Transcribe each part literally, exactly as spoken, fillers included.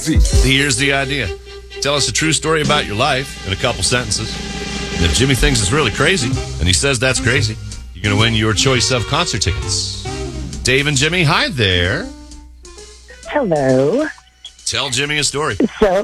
crazy. Here's the idea. Tell us a true story about your life in a couple sentences. And if Jimmy thinks it's really crazy, and he says that's crazy, you're going to win your choice of concert tickets. Dave and Jimmy, hi there. Hello. Tell Jimmy a story. So,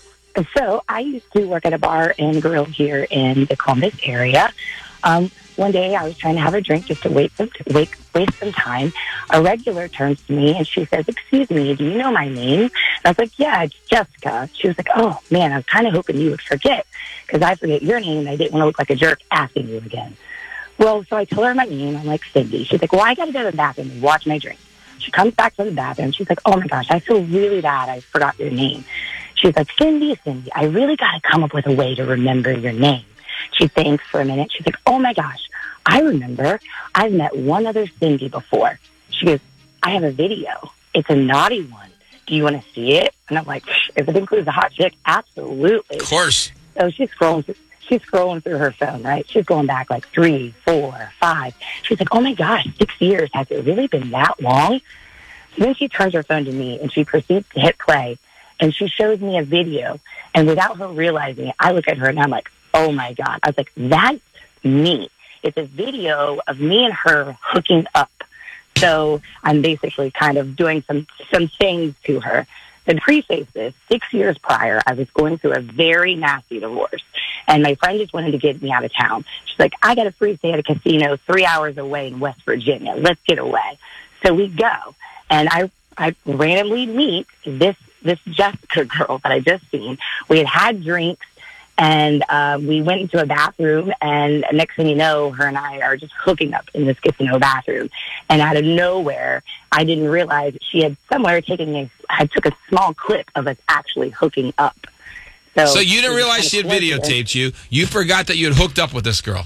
so I used to work at a bar and grill here in the Columbus area. Um, one day I was trying to have a drink just to wait some, wait, waste some time. A regular turns to me and she says, "Excuse me, do you know my name?" And I was like, "Yeah, it's Jessica." She was like, "Oh, man, I was kind of hoping you would forget because I forget your name and I didn't want to look like a jerk asking you again." Well, so I tell her my name. I'm like, "Cindy." She's like, "Well, I got to go to the bathroom and watch my drink." She comes back from the bathroom. She's like, "Oh, my gosh, I feel really bad. I forgot your name." She's like, "Cindy, Cindy, I really got to come up with a way to remember your name." She thinks for a minute. She's like, "Oh, my gosh, I remember. I've met one other Cindy before." She goes, "I have a video. It's a naughty one. Do you want to see it?" And I'm like, if it includes a hot chick, absolutely. Of course. So she's scrolling through, she's scrolling through her phone, right? She's going back like three, four, five. She's like, "Oh, my gosh, six years. Has it really been that long?" So then she turns her phone to me, and she proceeds to hit play, and she shows me a video. And without her realizing it, I look at her, and I'm like, oh, my God. I was like, that's me. It's a video of me and her hooking up. So I'm basically kind of doing some, some things to her. To preface this, six years prior, I was going through a very nasty divorce. And my friend just wanted to get me out of town. She's like, "I got a free stay at a casino three hours away in West Virginia. Let's get away." So we go. And I, I randomly meet this, this Jessica girl that I just seen. We had had drinks. And uh, we went into a bathroom, and next thing you know, her and I are just hooking up in this casino bathroom. And out of nowhere, I didn't realize she had somewhere taken a, I took a small clip of us actually hooking up. So, so you didn't realize she had videotaped you. You forgot that you had hooked up with this girl.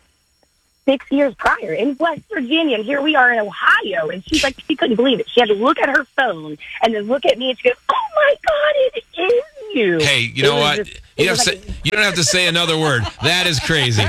Six years prior in West Virginia, and here we are in Ohio. And she's like, she couldn't believe it. She had to look at her phone and then look at me, and she goes, "Oh my God, it is you." Hey, you know what? Just, you, don't say, like, you don't have to say another word. That is crazy.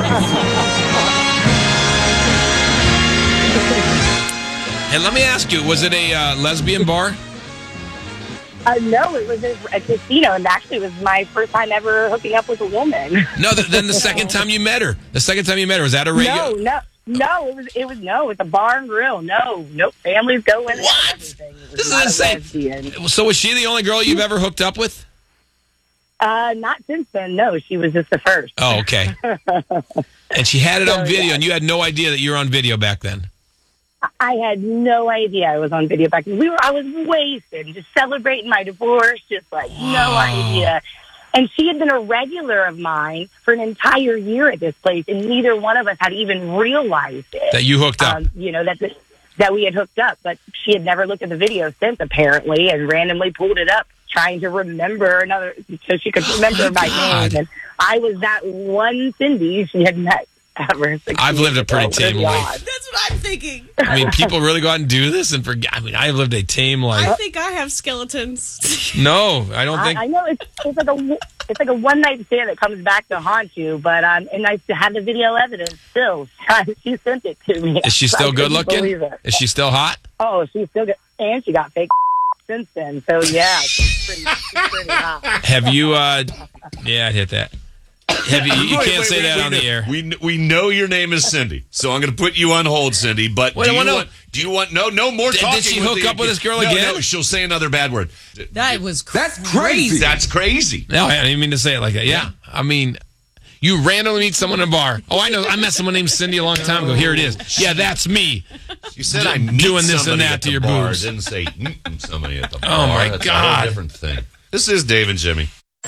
And let me ask you, was it a uh, lesbian bar? Uh, no, it was a, a casino, and actually it was my first time ever hooking up with a woman. No, th- then the second time you met her. The second time you met her, was that a regular? No, no. No, it was it was no, it's a bar and grill. No, no families go in. What? This is insane. So was she the only girl you've ever hooked up with? Uh, not since then. No, she was just the first. Oh, okay. And she had it so, on video, yeah. and you had no idea that you were on video back then. I had no idea I was on video back then. We were. I was wasted, just celebrating my divorce, just like wow. No idea. And she had been a regular of mine for an entire year at this place, and neither one of us had even realized it. That you hooked up. Um, you know, that, the, that we had hooked up, but she had never looked at the video since, apparently, and randomly pulled it up, trying to remember another, so she could remember oh my, my name. And I was that one Cindy she had met ever. I've lived a pretty tame life. That's what I'm thinking. I mean, people really go out and do this and forget. I mean, I've lived a tame life. I think I have skeletons. No, I don't think. I, I know it's, it's like a it's like a one night stand that comes back to haunt you, but um, and I have the video evidence still. She sent it to me. Is she still good looking? Is she still hot? Oh, she's still good, and she got fake since then. So yeah, she's pretty, she's pretty hot. Have you? uh Yeah, I'd hit that. Have you? You wait, can't wait, say wait, that wait, on wait. the air. We we know your name is Cindy, so I'm going to put you on hold, Cindy. But Wait, do, you know. want, do you want no no more Did, talking? did she with hook the, up with this girl no, again? No, she'll say another bad word. That was crazy. That's crazy. That's crazy. No, I didn't mean to say it like that. Yeah, I mean, you randomly meet someone in a bar. Oh, I know. I met someone named Cindy a long time ago. Here it is. Yeah, that's me. You said D- I meet doing this and somebody that at to the your bar. boobs. Didn't say mm, somebody at the bar. Oh my That's God. a whole different thing. This is Dave and Jimmy.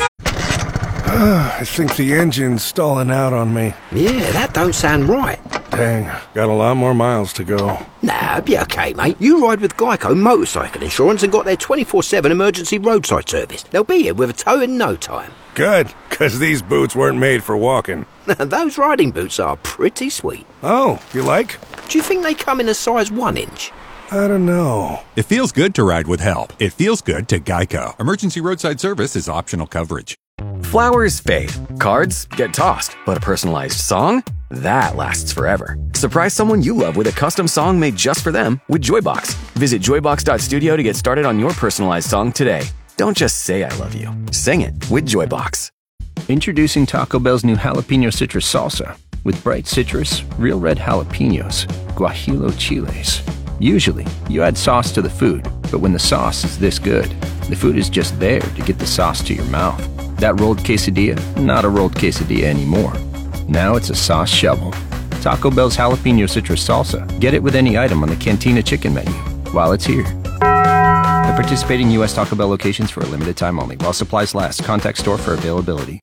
I think the engine's stalling out on me. Yeah, that don't sound right. Dang, got a lot more miles to go. Nah, be okay, mate. You ride with Geico Motorcycle Insurance and got their twenty-four seven emergency roadside service. They'll be here with a tow in no time. Good, because these boots weren't made for walking. Those riding boots are pretty sweet. Oh, you like? Do you think they come in a size one inch? I don't know. It feels good to ride with help. It feels good to Geico. Emergency roadside service is optional coverage. Flowers fade, cards get tossed, but a personalized song? That lasts forever. Surprise someone you love with a custom song made just for them with Joybox. Visit joybox dot studio to get started on your personalized song today. Don't just say I love you. Sing it with Joybox. Introducing Taco Bell's new jalapeno citrus salsa with bright citrus, real red jalapenos, guajillo chiles. Usually, you add sauce to the food, but when the sauce is this good, the food is just there to get the sauce to your mouth. That rolled quesadilla, not a rolled quesadilla anymore. Now it's a sauce shovel. Taco Bell's jalapeno citrus salsa. Get it with any item on the Cantina chicken menu while it's here. At participating U S Taco Bell locations for a limited time only. While supplies last. Contact store for availability.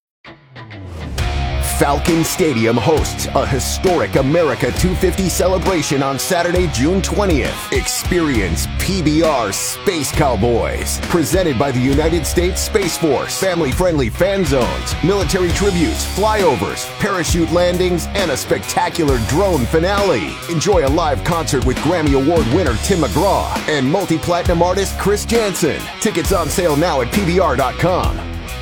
Falcon Stadium hosts a historic America two fifty celebration on Saturday, June twentieth. Experience P B R Space Cowboys, presented by the United States Space Force. Family-friendly fan zones, military tributes, flyovers, parachute landings, and a spectacular drone finale. Enjoy a live concert with Grammy Award winner Tim McGraw and multi-platinum artist Chris Jansen. Tickets on sale now at P B R dot com.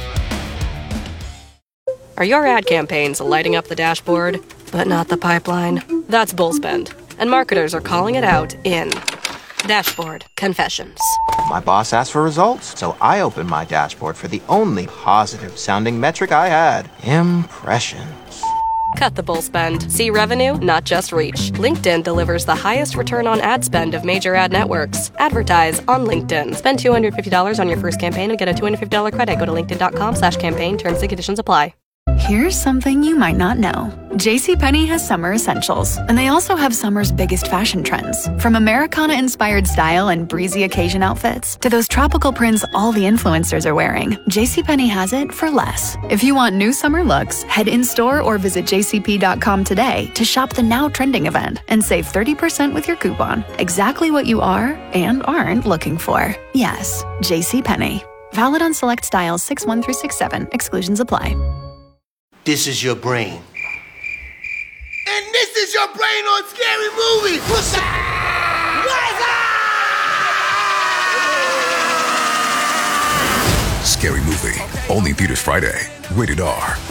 Are your ad campaigns lighting up the dashboard, but not the pipeline? That's Bullspend, and marketers are calling it out in Dashboard Confessions. My boss asked for results, so I opened my dashboard for the only positive-sounding metric I had, impressions. Cut the bull spend. See revenue, not just reach. LinkedIn delivers the highest return on ad spend of major ad networks. Advertise on LinkedIn. Spend two hundred fifty dollars on your first campaign and get a two hundred fifty dollars credit. Go to linkedin.com slash campaign. Terms and conditions apply. Here's something you might not know. JCPenney has summer essentials, and they also have summer's biggest fashion trends. From Americana-inspired style and breezy occasion outfits to those tropical prints all the influencers are wearing, JCPenney has it for less. If you want new summer looks, head in-store or visit j c p dot com today to shop the now trending event and save thirty percent with your coupon. Exactly what you are and aren't looking for. Yes, JCPenney. Valid on select styles six one through six seven. Exclusions apply. This is your brain. And this is your brain on Scary Movies. What's up? What's up? Scary Movie. Only theaters Friday. Rated R.